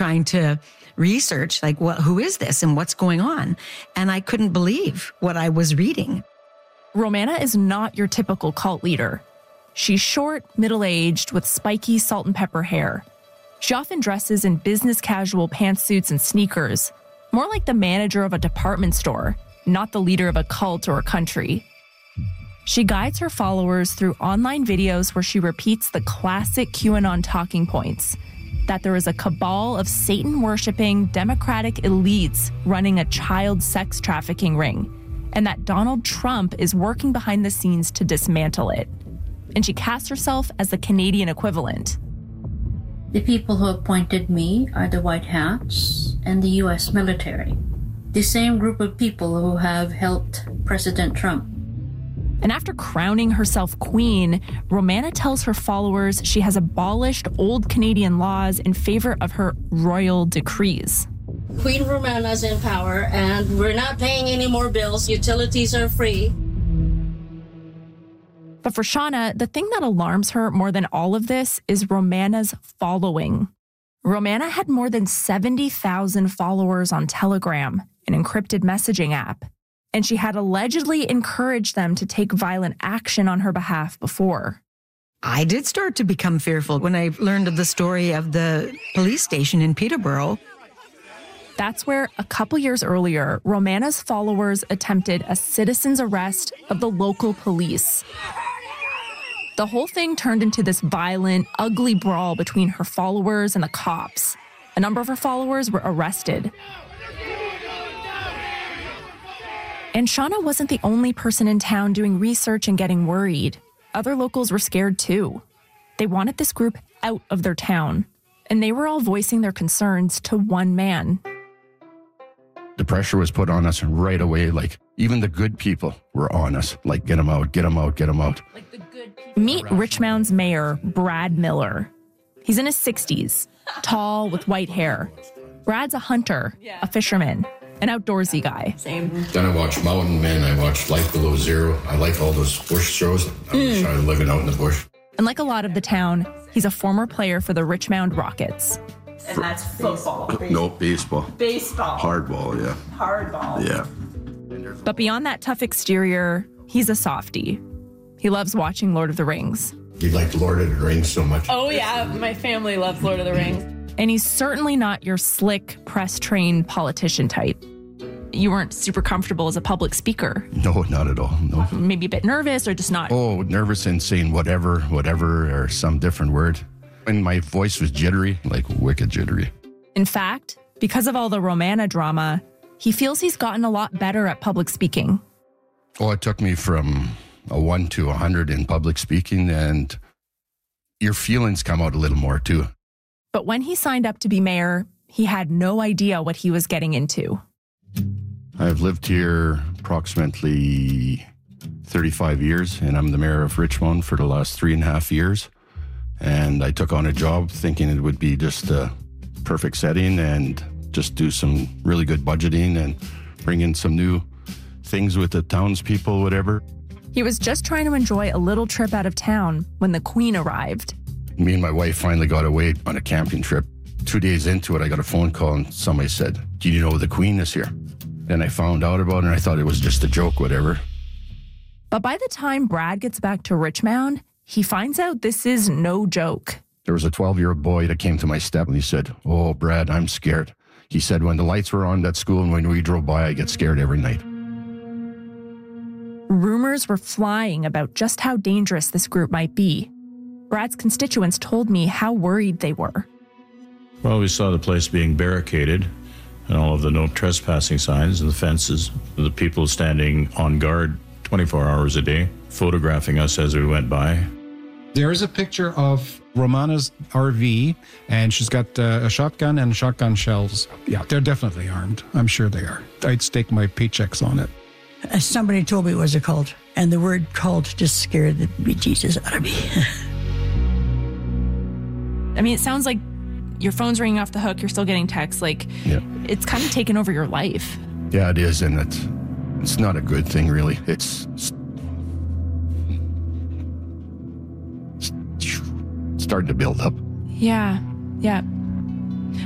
trying to research, like, who is this and what's going on? And I couldn't believe what I was reading. Romana is not your typical cult leader. She's short, middle-aged, with spiky salt and pepper hair. She often dresses in business casual pantsuits and sneakers, more like the manager of a department store, not the leader of a cult or a country. She guides her followers through online videos where she repeats the classic QAnon talking points, that there is a cabal of Satan-worshipping Democratic elites running a child sex trafficking ring, and that Donald Trump is working behind the scenes to dismantle it. And she casts herself as the Canadian equivalent. The people who appointed me are the White Hats and the U.S. military, the same group of people who have helped President Trump. And after crowning herself queen, Romana tells her followers she has abolished old Canadian laws in favor of her royal decrees. Queen Romana's in power, and we're not paying any more bills. Utilities are free. But for Shauna, the thing that alarms her more than all of this is Romana's following. Romana had more than 70,000 followers on Telegram, an encrypted messaging app, and she had allegedly encouraged them to take violent action on her behalf before. I did start to become fearful when I learned of the story of the police station in Peterborough. That's where, a couple years earlier, Romana's followers attempted a citizen's arrest of the local police. The whole thing turned into this violent, ugly brawl between her followers and the cops. A number of her followers were arrested. And Shauna wasn't the only person in town doing research and getting worried. Other locals were scared too. They wanted this group out of their town, and they were all voicing their concerns to one man. The pressure was put on us right away. Like, even the good people were on us. Like, get them out, get them out, get them out. Like the good people. Meet Richmond's mayor, Brad Miller. He's in his 60s, tall with white hair. Brad's a hunter, a fisherman, an outdoorsy guy. Same. Then I watched Mountain Men. I watched Life Below Zero. I like all those bush shows. I was trying to live out in the bush. And like a lot of the town, he's a former player for the Richmond Rockets. And that's football. No, baseball. Baseball. Hardball, yeah. Hardball. Yeah. But beyond that tough exterior, he's a softie. He loves watching Lord of the Rings. You like Lord of the Rings so much. Oh, yeah. My family loves Lord of the Rings. And he's certainly not your slick, press-trained politician type. You weren't super comfortable as a public speaker. No, not at all. No. Maybe a bit nervous or just not. Oh, nervous and saying whatever, or some different word. And my voice was jittery, like wicked jittery. In fact, because of all the Romana drama, he feels he's gotten a lot better at public speaking. Oh, it took me from a 1 to 100 in public speaking, and your feelings come out a little more too. But when he signed up to be mayor, he had no idea what he was getting into. I've lived here approximately 35 years, and I'm the mayor of Richmond for the last 3.5 years. And I took on a job thinking it would be just a perfect setting and just do some really good budgeting and bring in some new things with the townspeople, whatever. He was just trying to enjoy a little trip out of town when the Queen arrived. Me and my wife finally got away on a camping trip. 2 days into it, I got a phone call and somebody said, "Do you know the Queen is here?" Then I found out about it and I thought it was just a joke, whatever. But by the time Brad gets back to Richmond, he finds out this is no joke. There was a 12-year-old boy that came to my step and he said, "Oh, Brad, I'm scared." He said, "When the lights were on at school and when we drove by, I get scared every night." Rumors were flying about just how dangerous this group might be. Brad's constituents told me how worried they were. Well, we saw the place being barricaded and all of the no trespassing signs and the fences, the people standing on guard 24 hours a day, photographing us as we went by. There is a picture of Romana's RV, and she's got a shotgun and shotgun shells. Yeah, they're definitely armed. I'm sure they are. I'd stake my paychecks on it. Somebody told me it was a cult, and the word cult just scared the bejesus out of me. I mean, it sounds like your phone's ringing off the hook, you're still getting texts, like, Yeah. It's kind of taken over your life. Yeah, it is, and it's not a good thing, really. It's starting to build up. Yeah.